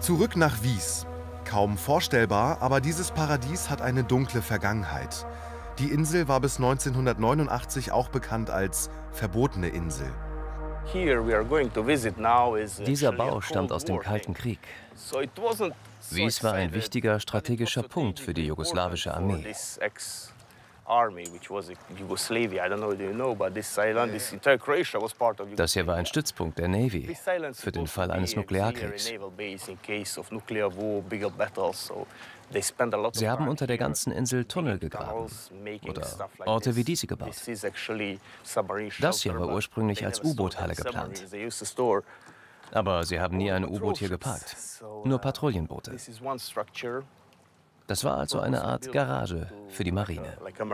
Zurück nach Vis. Kaum vorstellbar, aber dieses Paradies hat eine dunkle Vergangenheit. Die Insel war bis 1989 auch bekannt als verbotene Insel. Dieser Bau stammt aus dem Kalten Krieg. Vis war ein wichtiger strategischer Punkt für die jugoslawische Armee. Das hier war ein Stützpunkt der Navy für den Fall eines Nuklearkriegs. Sie haben unter der ganzen Insel Tunnel gegraben oder Orte wie diese gebaut. Das hier war ursprünglich als U-Boot-Halle geplant. Aber sie haben nie ein U-Boot hier geparkt, nur Patrouillenboote. Das war also eine Art Garage für die Marine.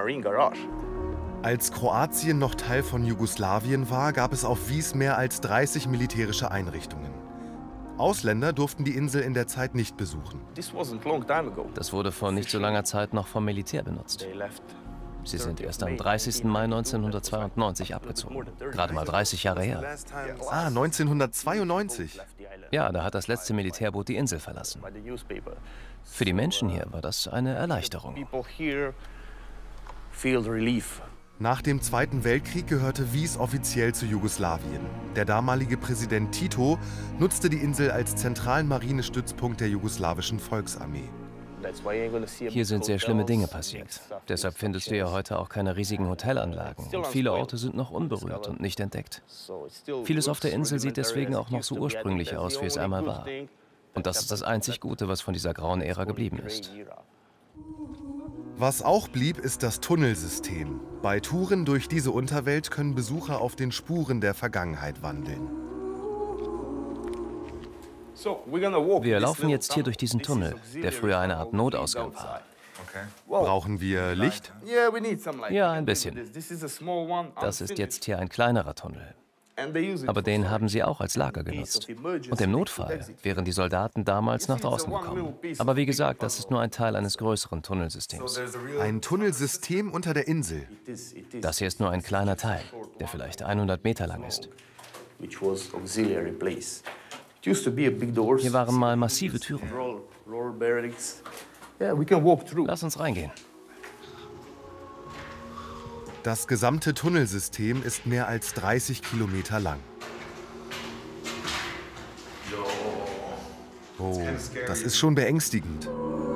Als Kroatien noch Teil von Jugoslawien war, gab es auf Vis mehr als 30 militärische Einrichtungen. Ausländer durften die Insel in der Zeit nicht besuchen. Das wurde vor nicht so langer Zeit noch vom Militär benutzt. Sie sind erst am 30. Mai 1992 abgezogen. Gerade mal 30 Jahre her. Ah, 1992. Ja, da hat das letzte Militärboot die Insel verlassen. Für die Menschen hier war das eine Erleichterung. Nach dem Zweiten Weltkrieg gehörte Vis offiziell zu Jugoslawien. Der damalige Präsident Tito nutzte die Insel als zentralen Marinestützpunkt der jugoslawischen Volksarmee. Hier sind sehr schlimme Dinge passiert. Deshalb findest du ja heute auch keine riesigen Hotelanlagen. Und viele Orte sind noch unberührt und nicht entdeckt. Vieles auf der Insel sieht deswegen auch noch so ursprünglich aus, wie es einmal war. Und das ist das einzig Gute, was von dieser grauen Ära geblieben ist. Was auch blieb, ist das Tunnelsystem. Bei Touren durch diese Unterwelt können Besucher auf den Spuren der Vergangenheit wandeln. Wir laufen jetzt hier durch diesen Tunnel, der früher eine Art Notausgang war. Brauchen wir Licht? Ja, ein bisschen. Das ist jetzt hier ein kleinerer Tunnel. Aber den haben sie auch als Lager genutzt. Und im Notfall wären die Soldaten damals nach draußen gekommen. Aber wie gesagt, das ist nur ein Teil eines größeren Tunnelsystems. Ein Tunnelsystem unter der Insel. Das hier ist nur ein kleiner Teil, der vielleicht 100 Meter lang ist. Hier waren mal massive Türen. Lass uns reingehen. Das gesamte Tunnelsystem ist mehr als 30 Kilometer lang. Oh, das ist schon beängstigend.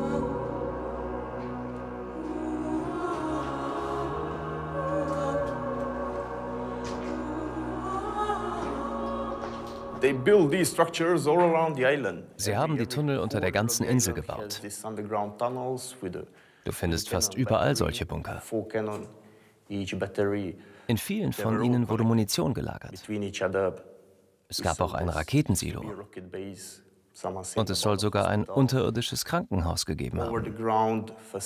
Sie haben die Tunnel unter der ganzen Insel gebaut. Du findest fast überall solche Bunker. In vielen von ihnen wurde Munition gelagert. Es gab auch ein Raketensilo. Und es soll sogar ein unterirdisches Krankenhaus gegeben haben.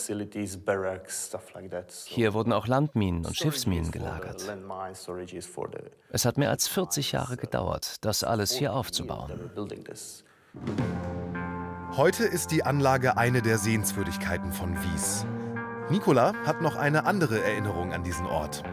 Hier wurden auch Landminen und Schiffsminen gelagert. Es hat mehr als 40 Jahre gedauert, das alles hier aufzubauen. Heute ist die Anlage eine der Sehenswürdigkeiten von Vis. Nikola hat noch eine andere Erinnerung an diesen Ort.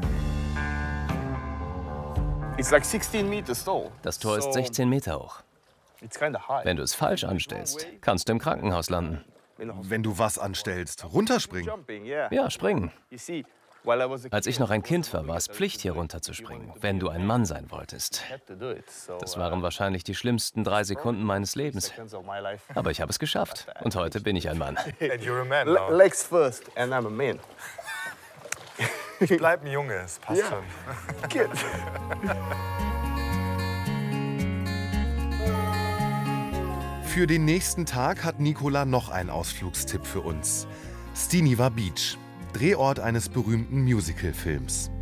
Das Tor ist 16 Meter hoch. Wenn du es falsch anstellst, kannst du im Krankenhaus landen. Wenn du was anstellst, runterspringen. Ja, springen. Als ich noch ein Kind war, war es Pflicht, hier runterzuspringen, wenn du ein Mann sein wolltest. Das waren wahrscheinlich die schlimmsten 3 Sekunden meines Lebens. Aber ich habe es geschafft. Und heute bin ich ein Mann. Legs first and I'm a man. Ich bleib ein Junge, es passt schon. Für den nächsten Tag hat Nikola noch einen Ausflugstipp für uns. Stenivá Beach, Drehort eines berühmten Musical-Films.